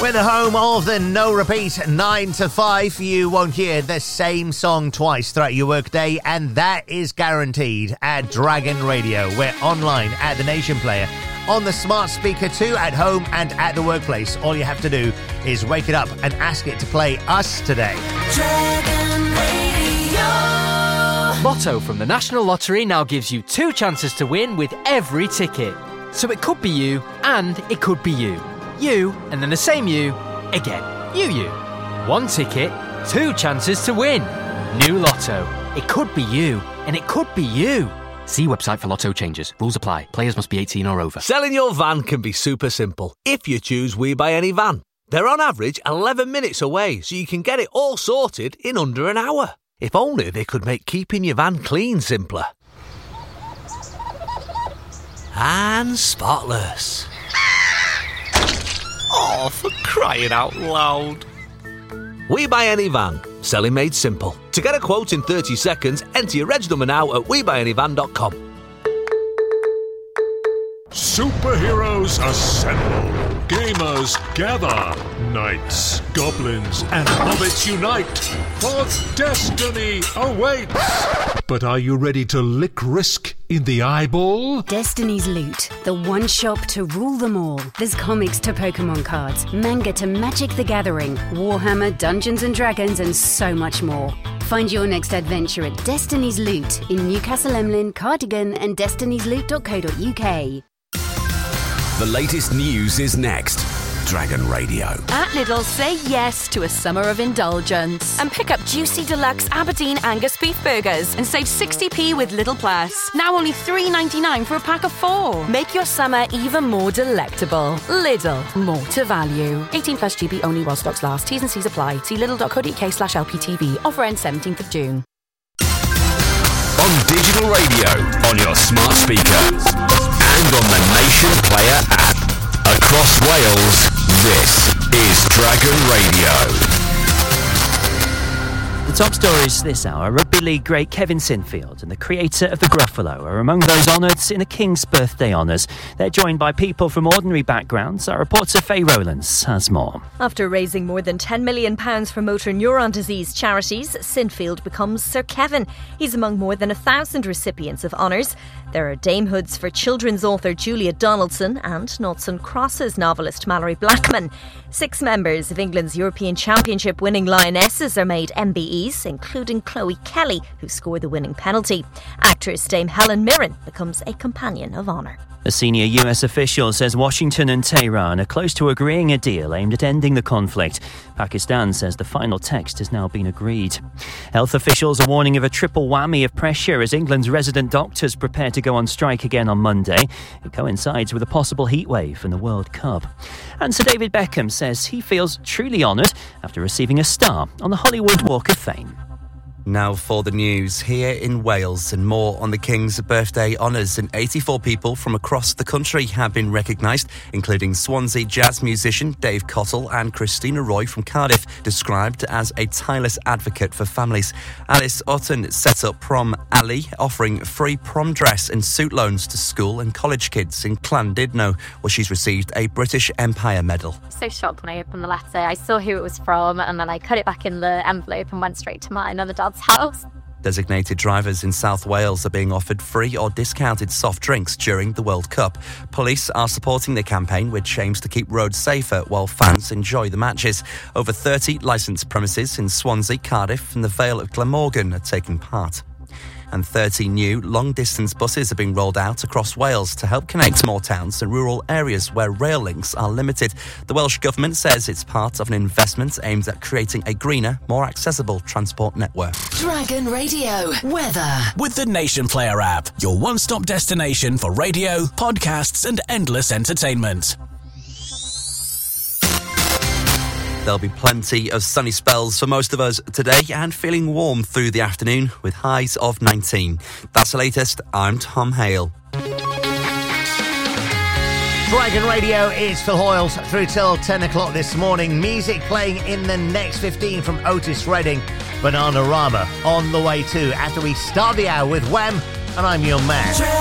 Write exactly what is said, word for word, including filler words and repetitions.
We're the home of the no repeat nine to five. You won't hear the same song twice throughout your workday, and that is guaranteed at Dragon Radio. We're online at the Nation Player, on the smart speaker too, at home and at the workplace. All you have to do is wake it up and ask it to play us today. Dragon Radio. Lotto from the National Lottery now gives you two chances to win with every ticket. So it could be you, and it could be you. You, and then the same you, again. You, you. One ticket, two chances to win. New Lotto. It could be you, and it could be you. See website for Lotto changes. Rules apply. Players must be eighteen or over. Selling your van can be super simple if you choose We Buy Any Van. They're on average eleven minutes away, so you can get it all sorted in under an hour. If only they could make keeping your van clean simpler. And spotless. Oh, for crying out loud. We Buy Any Van. Selling made simple. To get a quote in thirty seconds, enter your reg number now at we buy any van dot com. Superheroes assemble. Gamers gather. Knights, goblins, and hobbits unite. For destiny awaits. But are you ready to lick risk in the eyeball? Destiny's Loot, the one shop to rule them all. There's comics to Pokemon cards, manga to Magic the Gathering, Warhammer, Dungeons and Dragons, and so much more. Find your next adventure at Destiny's Loot in Newcastle Emlyn, Cardigan, and destinies loot dot co dot uk. The latest news is next. Dragon Radio. At Lidl, say yes to a summer of indulgence and pick up juicy deluxe Aberdeen Angus beef burgers and save sixty p with Lidl Plus. Now only three ninety-nine for a pack of four. Make your summer even more delectable. Lidl, more to value. eighteen plus G B only while stocks last. T's and C's apply. See lidl dot co dot uk slash L P T V. Offer ends seventeenth of June. On digital radio, on your smart speaker, and on the Nation Player app. Across Wales, this is Dragon Radio. The top stories this hour. Rugby League great Kevin Sinfield and the creator of the Gruffalo are among those honoured in the King's Birthday Honours. They're joined by people from ordinary backgrounds. Our reporter Faye Rowlands has more. After raising more than ten million pounds for motor neuron disease charities, Sinfield becomes Sir Kevin. He's among more than a thousand recipients of honours. There are damehoods for children's author Julia Donaldson and Noughts and Crosses novelist Mallory Blackman. Six members of England's European Championship winning Lionesses are made M B Es, including Chloe Kelly, who scored the winning penalty. Actress Dame Helen Mirren becomes a Companion of Honour. A senior U S official says Washington and Tehran are close to agreeing a deal aimed at ending the conflict. Pakistan says the final text has now been agreed. Health officials are warning of a triple whammy of pressure as England's resident doctors prepare to go on strike again on Monday. It coincides with a possible heatwave in the World Cup. And Sir David Beckham says he feels truly honoured after receiving a star on the Hollywood Walk of Fame. Now for the news. Here in Wales and more on the King's Birthday Honours, and eighty-four people from across the country have been recognised, including Swansea jazz musician Dave Cottle and Christina Roy from Cardiff, described as a tireless advocate for families. Alice Otten set up Prom Alley, offering free prom dress and suit loans to school and college kids in Llandudno, where she's received a British Empire Medal. So shocked when I opened the letter. I saw who it was from, and then I cut it back in the envelope and went straight to mine and the dad's house. Designated drivers in South Wales are being offered free or discounted soft drinks during the World Cup. Police are supporting the campaign, which aims to keep roads safer while fans enjoy the matches. Over thirty licensed premises in Swansea, Cardiff and the Vale of Glamorgan are taking part. And thirty new long-distance buses are being rolled out across Wales to help connect small towns and rural areas where rail links are limited. The Welsh Government says it's part of an investment aimed at creating a greener, more accessible transport network. Dragon Radio weather. With the Nation Player app, your one-stop destination for radio, podcasts and endless entertainment. There'll be plenty of sunny spells for most of us today and feeling warm through the afternoon with highs of nineteen. That's the latest. I'm Tom Hale. Dragon Radio is Phil Hoyles through till ten o'clock this morning. Music playing in the next fifteen from Otis Redding. Bananarama on the way too after we start the hour with Wham! And I'm your man.